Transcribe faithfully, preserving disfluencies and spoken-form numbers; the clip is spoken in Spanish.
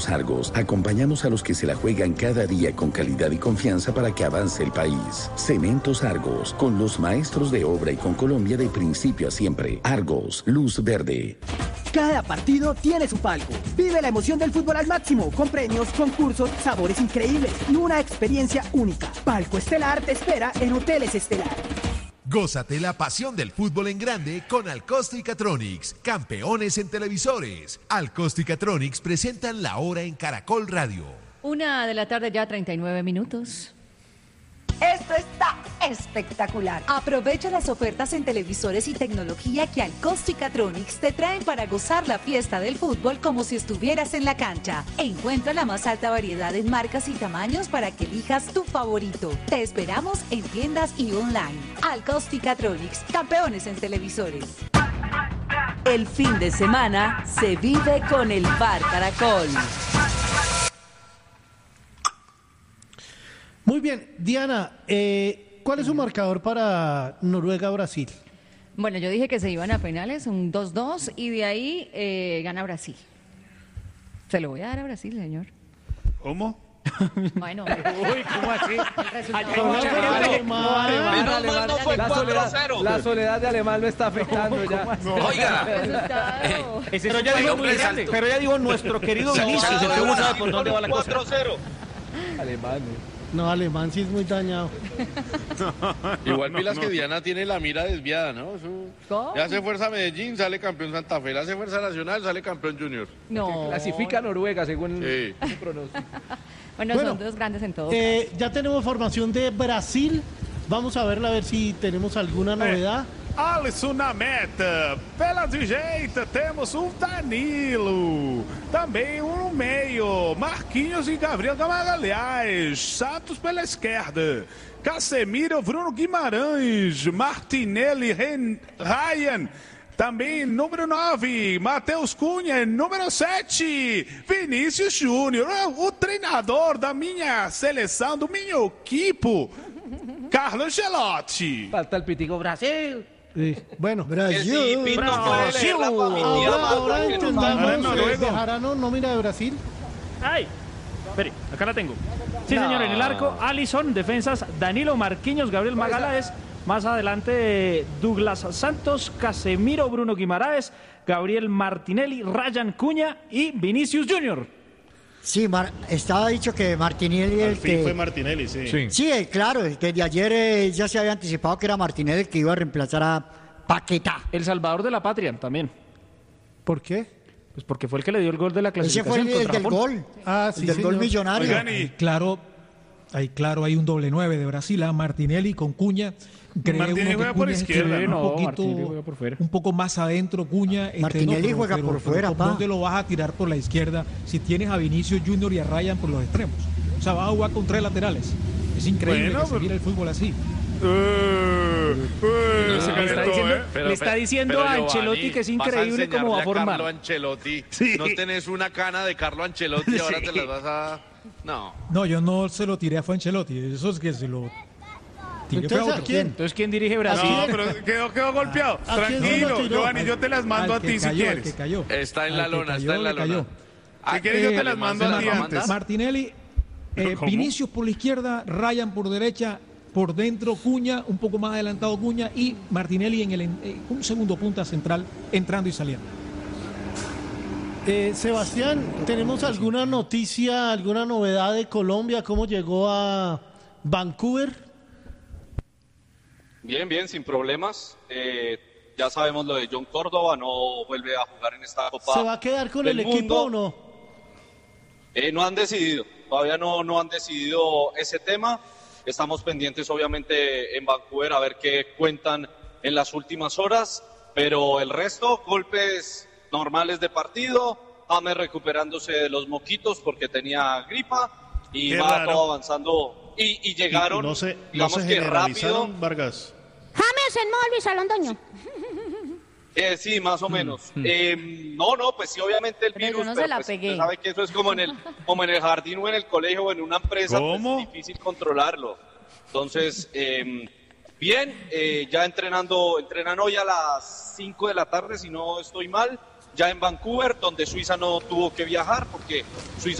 Argos, acompañamos a los que se la juegan cada día con calidad y confianza para que avance el país. Cementos Argos, con los maestros de obra y con Colombia de principio a siempre. Argos, luz verde. Cada partido tiene su palco. Vive la emoción del fútbol al máximo, con premios, concursos, sabores increíbles y una experiencia única. Palco Estelar te espera en Hoteles Estelar. Gózate la pasión del fútbol en grande con Alcosto y Catronics, campeones en televisores. Alcosto y Catronics presentan La Hora en Caracol Radio. Una de la tarde ya, treinta y nueve minutos. Esto está espectacular. Aprovecha las ofertas en televisores y tecnología que Alcosto y Catronics te traen para gozar la fiesta del fútbol como si estuvieras en la cancha. Encuentra la más alta variedad en marcas y tamaños para que elijas tu favorito. Te esperamos en tiendas y online. Alcosto y Catronics, campeones en televisores. El fin de semana se vive con el Bar Caracol. Muy bien, Diana, eh, ¿cuál es su marcador para Noruega-Brasil? Bueno, yo dije que se iban a penales, un dos dos, y de ahí eh, gana Brasil. Se lo voy a dar a Brasil, señor. ¿Cómo? Bueno. Uy, ¿cómo así? La soledad de Alemán lo está afectando ya. Oiga. Pero ya digo, pero ya digo nuestro querido Vinicius, el que uno sabe por dónde va la cosa. cuatro cero. Alemán. No, Alemán sí es muy dañado. Igual no, pilas no, que no. Diana tiene la mira desviada, ¿no? Eso... ¿Cómo? Le hace fuerza a Medellín, sale campeón Santa Fe. Le hace fuerza Nacional, sale campeón Junior. No. Clasifica a Noruega según Sí. el pronóstico. Bueno, Bueno, son dos grandes en todo. Eh, ya tenemos formación de Brasil. Vamos a verla a ver si tenemos alguna novedad. Alisson na meta, pela direita temos o Danilo, também um no meio, Marquinhos e Gabriel Magalhães, Santos pela esquerda, Casemiro, Bruno Guimarães, Martinelli, Ren, Ryan, também número nove, Matheus Cunha, número sete, Vinícius Júnior, o treinador da minha seleção, do meu equipo, Carlo Ancelotti. Falta el pitico Brasil. Sí. Bueno, Brasil. Brasil. Sí, Pito Brasil. puede leer la familia, Ahora, más ahora porque no entendamos sabe que noruego. Bejarano no mira de Brasil. Ay, espere, acá la tengo. Sí, No. señor, en el arco, Alisson, defensas, Danilo, Marquinhos, Gabriel Magalhães, más adelante Douglas Santos, Casemiro, Bruno Guimaraes, Gabriel Martinelli, Ryan Cuña y Vinicius Junior. Sí, Mar- estaba dicho que Martinelli Al el fin que... fue Martinelli, sí. Sí, eh, claro, desde ayer eh, ya se había anticipado que era Martinelli el que iba a reemplazar a Paquetá. El salvador de la patria también. ¿Por qué? Pues porque fue el que le dio el gol de la Ese fue clasificación el, el contra del Japón. gol, Ah, sí, el del señor. gol millonario. Oigan, y Ahí claro, ahí claro hay un doble nueve de Brasil, ¿ah? Martinelli con Cuña. Cree Martinelli uno que juega por Cuña es izquierda, un ¿no? poquito, Martinelli juega por fuera. un poco más adentro Cuña. este, Martinelli pero- juega pero- por pero fuera, ¿por pa. ¿Dónde lo vas a tirar por la izquierda si tienes a Vinicius Junior y a Ryan por los extremos? O sea, vas a jugar con tres laterales. Es increíble Bueno, que se pero- mire el fútbol así. Uh, uh, se Le está calentó, diciendo, ¿eh? Pero- le está pero- diciendo pero, a Giovanni, Ancelotti que es vas a increíble cómo va a enseñarle formar. Carlo Ancelotti. Sí. No tenés una cana de Carlo Ancelotti y ahora te las vas a... No. No, yo no se lo tiré a Ancelotti. Eso es que se lo tiré fue a Entonces, ¿a otro. quién? Entonces, ¿quién dirige Brasil? No, pero quedó, quedó golpeado. ¿A quién se lo Tranquilo, tiró? Giovanni, yo te las mando Al a que ti si cayó, al quieres. que cayó. Está en la Al que lona, cayó, está en la le cayó. lona. Si quieres, yo te Eh, las mando ¿se a ti las antes. Martinelli, eh, ¿Cómo? Vinicius por la izquierda, Ryan por derecha, por dentro Cuña, un poco más adelantado Cuña y Martinelli en el en- eh, un segundo punta central entrando y saliendo. Eh, Sebastián, ¿tenemos alguna noticia, alguna novedad de Colombia? ¿Cómo llegó a Vancouver? Bien, bien, sin problemas. Eh, ya sabemos lo de John Córdoba, no vuelve a jugar en esta Copa. ¿Se va a quedar con del el equipo Mundo. o no? Eh, no han decidido, todavía no, no han decidido ese tema. Estamos pendientes, obviamente, en Vancouver a ver qué cuentan en las últimas horas, pero el resto, golpes normales de partido, James recuperándose de los moquitos porque tenía gripa y Qué va raro. todo avanzando y, y llegaron, Y no se, no digamos se que rápido. generalizaron, Vargas. James en modo Luis Alondoño. Eh, sí, más o menos. Eh, no, no, pues sí, obviamente el Pero yo virus, no se pero la pues pegué. usted sabe que eso es como en el, como en el jardín o en el colegio o en una empresa, ¿Cómo? pues es difícil controlarlo. Entonces, eh, bien, eh, ya entrenando, entrenan hoy a las cinco de la tarde, si no estoy mal, ya en Vancouver, donde Suiza no tuvo que viajar porque Suiza